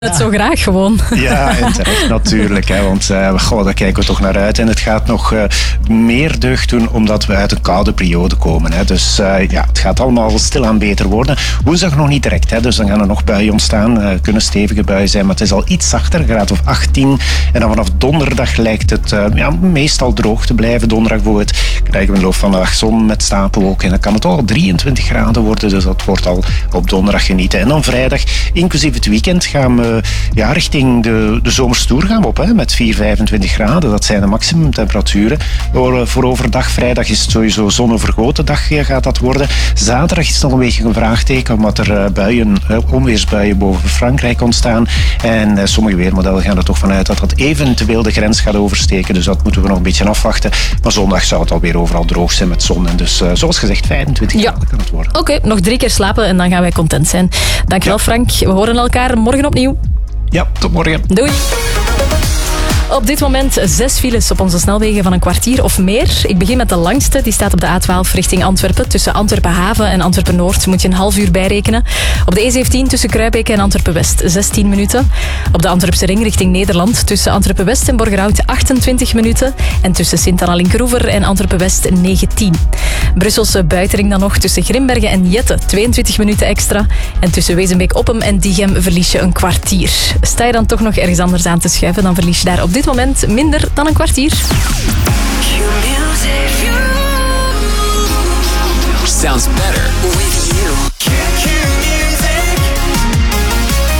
Het zo graag gewoon. Ja, en terecht natuurlijk. Hè, want daar kijken we toch naar uit. En het gaat nog meer deugd doen omdat we uit een koude periode komen. Hè. Dus het gaat allemaal stilaan beter worden. Woensdag nog niet direct. Hè, dus dan gaan er nog buien ontstaan. Kunnen stevige buien zijn, maar het is al iets zachter. Een graad of 18. En dan vanaf donderdag lijkt het meestal droog te blijven. Donderdag bijvoorbeeld krijgen we in de loop van de dag zon met stapelwolken. En dan kan het al 23 graden worden. Dus dat wordt al op donderdag genieten. En dan vrijdag, inclusief het weekend, gaan we richting de zomerstoer gaan we op. Hè, met 25 graden. Dat zijn de maximumtemperaturen. Voor overdag, vrijdag is het sowieso zonovergoten dag gaat dat worden. Zaterdag is nog een beetje een vraagteken, omdat er onweersbuien boven Frankrijk ontstaan. En sommige weermodellen gaan er toch vanuit dat dat eventueel de grens gaat oversteken. Dus dat moeten we nog een beetje afwachten. Maar zondag zou het alweer overal droog zijn met zon. En dus, zoals gezegd, 25 graden kan het worden. Oké, nog 3 keer slapen en dan gaan wij content zijn. Dankjewel, Frank. We horen elkaar morgen opnieuw. Ja, tot morgen. Doei. Op dit moment 6 files op onze snelwegen van een kwartier of meer. Ik begin met de langste. Die staat op de A12 richting Antwerpen. Tussen Antwerpen-Haven en Antwerpen-Noord moet je een half uur bijrekenen. Op de E17 tussen Kruibeke en Antwerpen-West 16 minuten. Op de Antwerpse ring richting Nederland tussen Antwerpen-West en Borgerhout 28 minuten. En tussen Sint-Anna-Linkeroever en Antwerpen-West 19. Brusselse buitenring dan nog tussen Grimbergen en Jette 22 minuten extra. En tussen Wezenbeek-Oppem en Diegem verlies je een kwartier. Sta je dan toch nog ergens anders aan te schuiven, dan verlies je daar op dit moment minder dan een kwartier. Sounds better with